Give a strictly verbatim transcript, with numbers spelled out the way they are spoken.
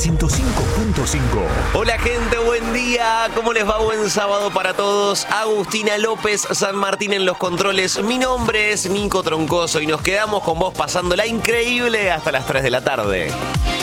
ciento cinco punto cinco. Hola gente, buen día, ¿cómo les va? Buen sábado para todos. Agustina López San Martín en los controles. Mi nombre es Nico Troncoso y nos quedamos con vos pasándola increíble hasta las tres de la tarde.